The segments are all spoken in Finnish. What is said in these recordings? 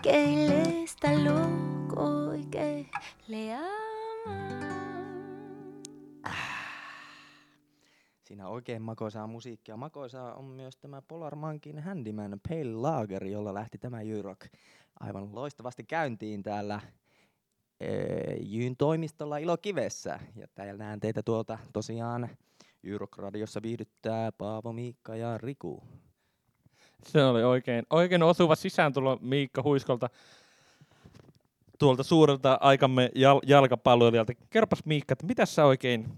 que él está loco y que le ama. Siinä on oikein makoisaa musiikkia. Makoisaa on myös tämä Polar Monkeyn Handyman Pale Lager, jolla lähti tämä Jyrock aivan loistavasti käyntiin täällä Jyn toimistolla Ilokivessä. Ja tänään teitä tuolta tosiaan Jyrock-radiossa viihdyttää Paavo, Miikka ja Riku. Se oli oikein osuva sisääntulo Miikka Huiskolta tuolta suurelta aikamme jalkapalloilijalta. Kerropas Miikka, että mitä sä oikein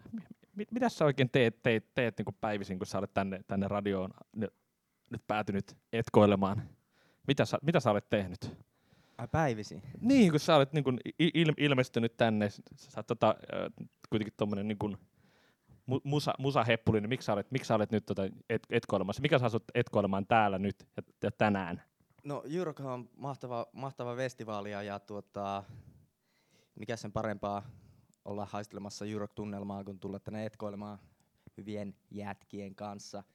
teet niin kuin päivisin, kun sä olet tänne radioon nyt päätynyt etkoilemaan? Mitä sä olet tehnyt? Päivisin? Niin, kun sä olet niin kuin ilmestynyt tänne, sä oot kuitenkin tommonen niin kuin musaheppuli, niin miksi sä olet nyt etkoilemassa? Mikä saa sut etkoilemaan täällä nyt ja tänään? No Jyrock on mahtava festivaali ja mikä sen parempaa olla haistelemassa Jyrock-tunnelmaa, kun tulla tänne etkoilemaan hyvien jätkien kanssa.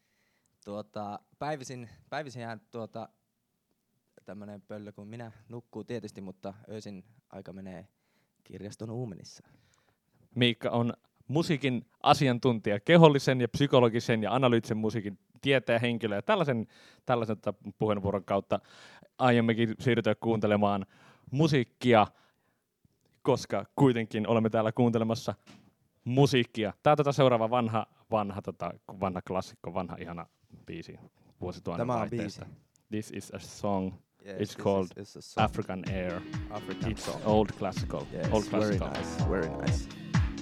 Päivisinhän tämmönen pöllö kuin minä nukkuu tietysti, mutta öisin aika menee kirjaston uumenissa. Miikka on musiikin asiantuntija, kehollisen ja psykologisen ja analyyttisen musiikin tietäjähenkilö. Ja tällaisen puheenvuoron kautta aiemmekin siirtyä kuuntelemaan musiikkia, koska kuitenkin olemme täällä kuuntelemassa musiikkia. Tää on seuraava vanha klassikko, vanha ihana biisi vuosituhannen vaihteesta. This is a song. Yes, it's called is a song. African Air. African It's song. old classical. Yes, Old classical. Very nice.